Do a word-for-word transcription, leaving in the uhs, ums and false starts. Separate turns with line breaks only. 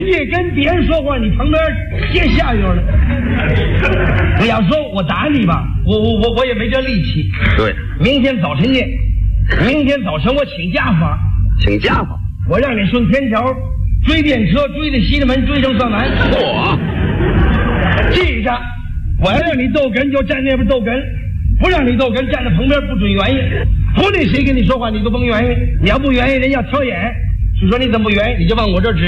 越跟别人说话，你旁边接下药了。你要说我打你吧，我我我我也没这力气。
对，
明天早晨见，明天早晨我请假法，
请假法，
我让你顺天桥追电车，追到西直门，追上上南。
嚯！
记着，我要让你逗哏就站那边逗哏，不让你逗哏站在旁边不准原因。不论谁跟你说话，你都甭原因。你要不原因，人家挑眼，就说你怎么不原因，你就往我这儿指。